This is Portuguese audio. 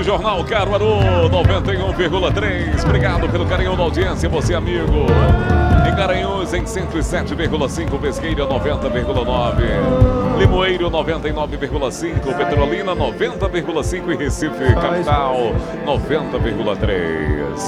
Jornal Caruaru 91,3. Obrigado pelo carinho da audiência, você amigo. Em Garanhuns em 107,5, Pesqueira 90,9, Limoeiro 99,5, Petrolina 90,5 e Recife Capital 90,3.